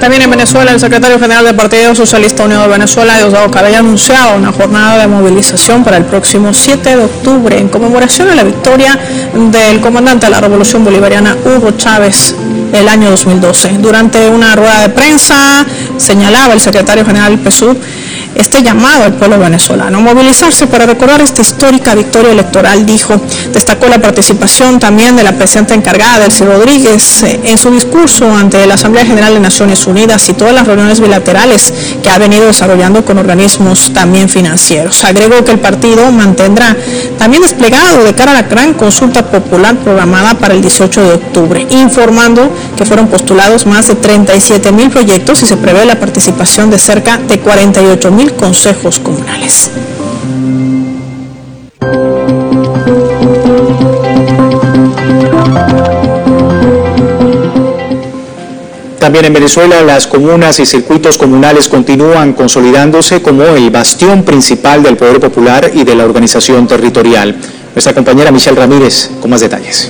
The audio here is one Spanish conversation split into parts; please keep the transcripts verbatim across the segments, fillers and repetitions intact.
También en Venezuela, el secretario general del Partido Socialista Unido de Venezuela, Diosdado Cabello, ha anunciado una jornada de movilización para el próximo siete de octubre en conmemoración a la victoria del comandante de la Revolución Bolivariana, Hugo Chávez, el año dos mil doce. Durante una rueda de prensa señalaba el secretario general del P S U V este llamado al pueblo venezolano a movilizarse para recordar esta histórica victoria electoral, dijo. Destacó la participación también de la presidenta encargada, Delcy Rodríguez, en su discurso ante la Asamblea General de Naciones Unidas y todas las reuniones bilaterales que ha venido desarrollando con organismos también financieros. Agregó que el partido mantendrá también desplegado de cara a la gran consulta popular programada para el dieciocho de octubre, informando que fueron postulados más de treinta y siete mil proyectos y se prevé la participación de cerca de cuarenta y ocho mil consejos comunales. También en Venezuela, las comunas y circuitos comunales continúan consolidándose como el bastión principal del poder popular y de la organización territorial. Nuestra compañera Michelle Ramírez con más detalles.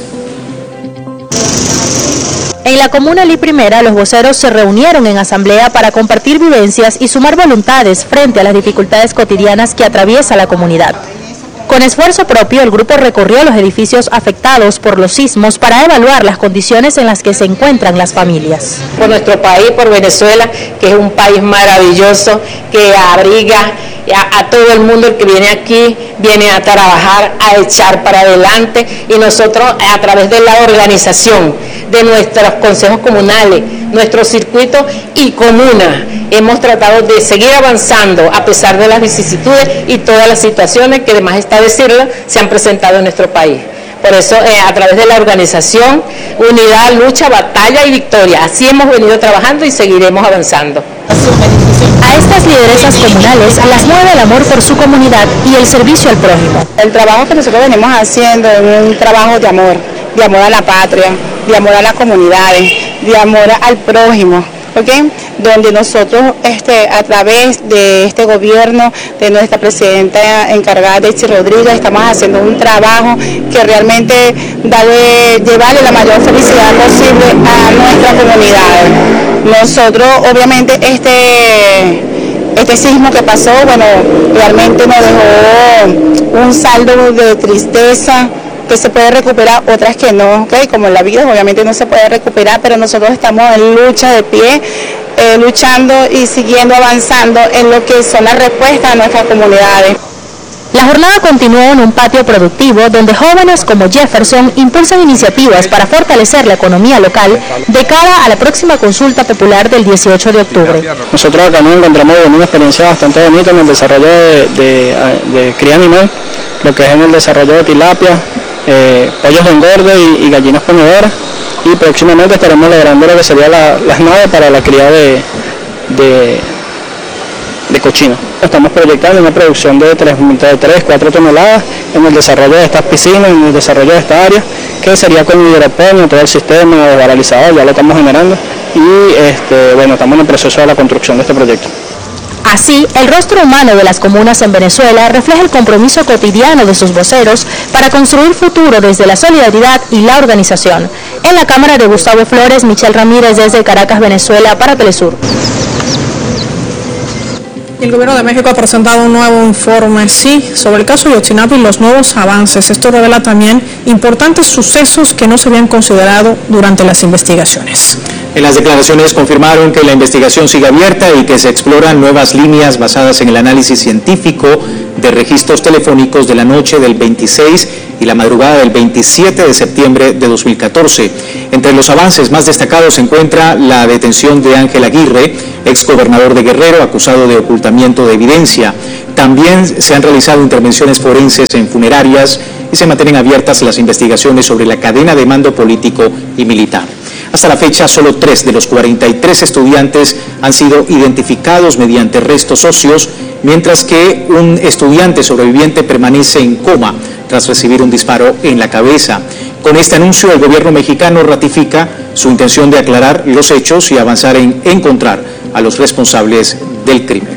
En la comuna Li Primera, los voceros se reunieron en asamblea para compartir vivencias y sumar voluntades frente a las dificultades cotidianas que atraviesa la comunidad. Con esfuerzo propio, el grupo recorrió los edificios afectados por los sismos para evaluar las condiciones en las que se encuentran las familias. Por nuestro país, por Venezuela, que es un país maravilloso, que abriga a, a todo el mundo. El que viene aquí, viene a trabajar, a echar para adelante, y nosotros a través de la organización de nuestros consejos comunales, nuestros circuitos y comunas, hemos tratado de seguir avanzando a pesar de las vicisitudes y todas las situaciones que, además está decirlo, se han presentado en nuestro país. Por eso, eh, a través de la organización, unidad, lucha, batalla y victoria, así hemos venido trabajando y seguiremos avanzando. A estas lideresas comunales las mueve el amor por su comunidad y el servicio al prójimo. El trabajo que nosotros venimos haciendo es un trabajo de amor, de amor a la patria, de amor a las comunidades, de amor al prójimo, ¿okay? Donde nosotros este, a través de este gobierno, de nuestra presidenta encargada, Delcy Rodríguez, estamos haciendo un trabajo que realmente darle, llevarle la mayor felicidad posible a nuestras comunidades. Nosotros, obviamente, este... Este sismo que pasó, bueno, realmente nos dejó un saldo de tristeza, que se puede recuperar, otras que no, ¿okay? Como en la vida obviamente no se puede recuperar, pero nosotros estamos en lucha de pie, eh, luchando y siguiendo avanzando en lo que son las respuestas a nuestras comunidades. La jornada continuó en un patio productivo donde jóvenes como Jefferson impulsan iniciativas para fortalecer la economía local de cara a la próxima consulta popular del dieciocho de octubre. Nosotros acá nos encontramos en una experiencia bastante bonita en el desarrollo de, de, de cría animal, lo que es en el desarrollo de tilapia, eh, pollos de engorde y, y gallinas ponedoras, y próximamente estaremos logrando lo que sería la, las naves para la cría de, de, de cochino. Estamos proyectando una producción de tres, cuatro toneladas en el desarrollo de estas piscinas, en el desarrollo de esta área, que sería con hidroponio, todo el sistema desbaralizador, ya lo estamos generando, y este, bueno, estamos en el proceso de la construcción de este proyecto. Así, el rostro humano de las comunas en Venezuela refleja el compromiso cotidiano de sus voceros para construir futuro desde la solidaridad y la organización. En la cámara de Gustavo Flores, Michelle Ramírez desde Caracas, Venezuela, para Telesur. El Gobierno de México ha presentado un nuevo informe, sí, sobre el caso Ayotzinapa y los nuevos avances. Esto revela también importantes sucesos que no se habían considerado durante las investigaciones. En las declaraciones confirmaron que la investigación sigue abierta y que se exploran nuevas líneas basadas en el análisis científico de registros telefónicos de la noche del veintiséis y la madrugada del veintisiete de septiembre de dos mil catorce. Entre los avances más destacados se encuentra la detención de Ángel Aguirre, exgobernador de Guerrero, acusado de ocultamiento de evidencia. También se han realizado intervenciones forenses en funerarias y se mantienen abiertas las investigaciones sobre la cadena de mando político y militar. Hasta la fecha, solo tres de los cuarenta y tres estudiantes han sido identificados mediante restos óseos, mientras que un estudiante sobreviviente permanece en coma tras recibir un disparo en la cabeza. Con este anuncio, el gobierno mexicano ratifica su intención de aclarar los hechos y avanzar en encontrar a los responsables del crimen.